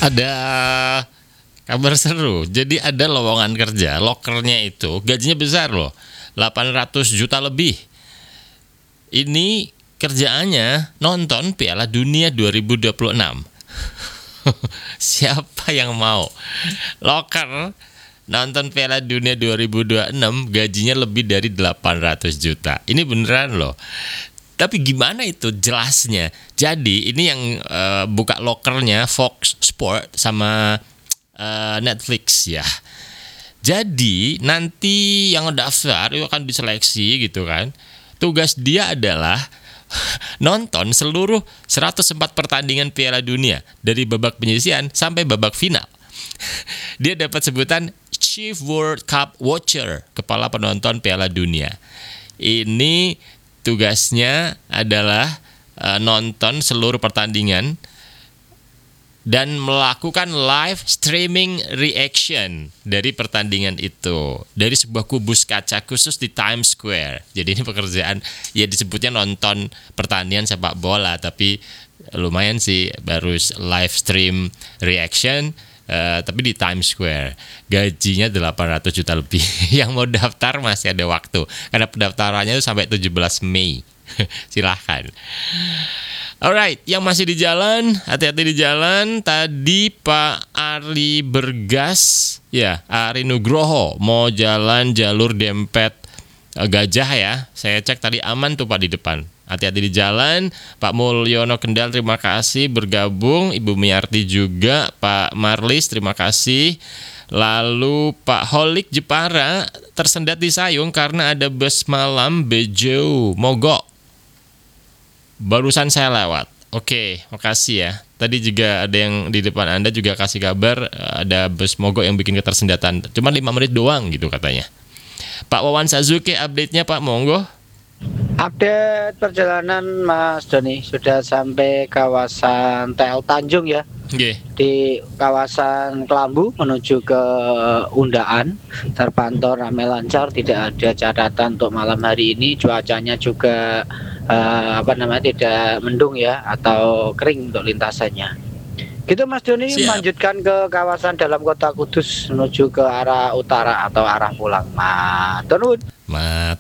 Ada kabar seru. Jadi ada lowongan kerja, lokernya itu gajinya besar loh. 800 juta lebih. Ini kerjaannya nonton Piala Dunia 2026. Siapa yang mau? Loker nonton Piala Dunia 2026 gajinya lebih dari 800 juta. Ini beneran loh. Tapi gimana itu jelasnya? Jadi ini yang buka lokernya Fox Sport sama Netflix ya. Jadi nanti yang daftar itu akan diseleksi gitu kan. Tugas dia adalah nonton seluruh 104 pertandingan Piala Dunia dari babak penyisihan sampai babak final. Dia dapat sebutan Chief World Cup Watcher, kepala penonton Piala Dunia. Ini tugasnya adalah nonton seluruh pertandingan dan melakukan live streaming reaction dari pertandingan itu dari sebuah kubus kaca khusus di Times Square. Jadi ini pekerjaan ya disebutnya nonton pertandingan sepak bola, tapi lumayan sih baru live stream reaction. Tapi di Times Square gajinya 800 juta lebih. Yang mau daftar masih ada waktu karena pendaftarannya itu sampai 17 Mei. Silahkan. Alright, yang masih di jalan, hati-hati di jalan. Tadi Pak Ari Bergas, ya Ari Nugroho mau jalan jalur Dempet Gajah ya. Saya cek tadi aman tuh Pak di depan. Hati-hati di jalan. Pak Mulyono Kendal terima kasih bergabung. Ibu Miyarti juga. Pak Marlis terima kasih. Lalu Pak Holik Jepara tersendat di Sayung karena ada bus malam Bejo mogok. Barusan saya lewat. Oke, makasih ya. Tadi juga ada yang di depan Anda juga kasih kabar ada bus mogok yang bikin ketersendatan. Cuma 5 menit doang gitu katanya. Pak Wawan Sazuki update-nya Pak, monggo. Update perjalanan Mas Doni sudah sampai kawasan TL Tanjung ya. Okay. Di kawasan Kelambu menuju ke Undaan terpantau ramai lancar, tidak ada catatan untuk malam hari ini. Cuacanya juga tidak mendung ya atau kering untuk lintasannya. Gitu Mas Doni. Melanjutkan ke kawasan dalam kota Kudus menuju ke arah utara atau arah pulang. Matur nuwun.